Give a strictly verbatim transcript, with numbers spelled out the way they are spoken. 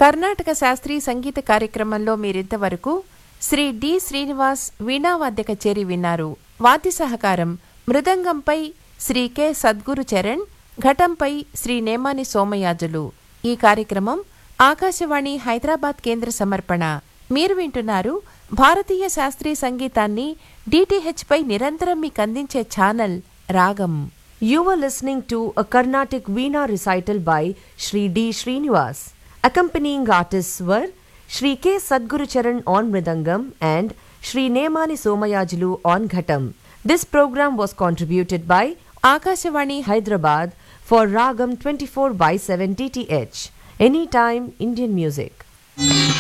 కర్ణాటక శాస్త్రీయ సంగీత కార్యక్రమంలో మీరింతవరకు శ్రీ డి శ్రీనివాస్ వీణావాద్య కచేరి విన్నారు. వాద్య సహకారం మృదంగంపై శ్రీ కె సద్గురు చరణ్, ఘటంపై శ్రీ నేమాని సోమయాజులు. ఈ కార్యక్రమం ఆకాశవాణి హైదరాబాద్ కేంద్ర సమర్పణ. మీరు వింటున్నారు భారతీయ శాస్త్రీయ సంగీతాన్ని డిటిహెచ్ పై నిరంతరం మీకందించే ఛానల్ రాగం. You were listening to a Carnatic Veena recital by Shri D. Srinivas. Accompanying artists were Shri K. Sadguru Charan on Mridangam and Shri Nemani Somayajulu on Ghatam. This program was contributed by Akashawani Hyderabad for Ragam twenty-four by seven D T H. Anytime Indian music.